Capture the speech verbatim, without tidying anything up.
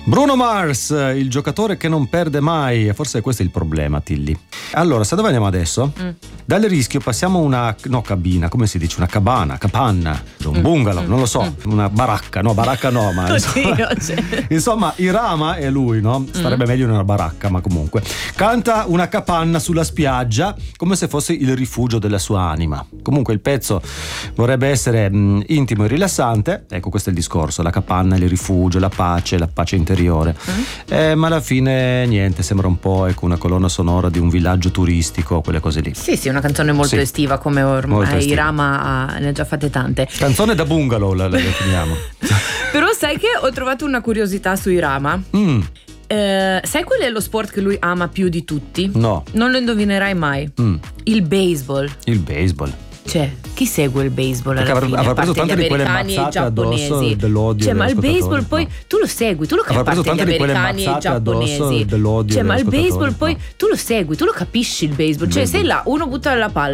Bruno Mars, il giocatore che non perde mai. Forse questo è il problema, Tilly. Allora, sai dove andiamo adesso? Mm. Dal Rischio passiamo una, no, cabina, come si dice? Una cabana, capanna, un bungalow, mm. non lo so, mm. una baracca, no, baracca no, ma insomma, insomma Irama è lui, no? Starebbe mm. meglio in una baracca, ma comunque. Canta una capanna sulla spiaggia come se fosse il rifugio della sua anima. Comunque il pezzo vorrebbe essere mh, intimo e rilassante. Ecco, questo è il discorso, la capanna, il rifugio, la pace, la pace interiore. Mm. Eh, ma alla fine niente, sembra un po' ecco, una colonna sonora di un villaggio turistico, quelle cose lì. Sì, sì, una canzone molto sì. estiva, come ormai Irama ne ha già fatte tante. Canzone da bungalow la, la definiamo. Però sai che ho trovato una curiosità su Irama? Mm. Eh, sai qual è lo sport che lui ama più di tutti? No. Non lo indovinerai mai. Mm. Il baseball. Il baseball. Cioè, chi segue il baseball alla Perché fine? avrà preso tante di quelle mazzate addosso dell'odio. Cioè, ma il baseball poi no. tu lo segui, tu lo capisci. A parte gli americani e i giapponesi. Dell'odio cioè, ma il baseball no. poi tu lo segui, tu lo capisci il baseball. Cioè, sei là, uno butta la palla.